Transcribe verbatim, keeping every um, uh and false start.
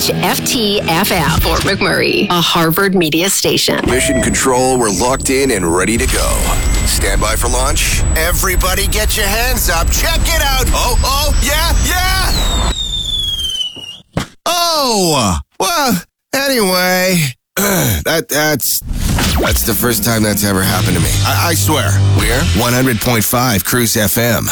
H F T F F, Fort McMurray, a Harvard media station. Mission Control, we're locked in and ready to go. Stand by for launch. Everybody get your hands up. Check it out. Oh, oh, yeah, yeah. Oh, well, anyway, that that's that's the first time that's ever happened to me. I, I swear. We're one hundred point five Cruise F M.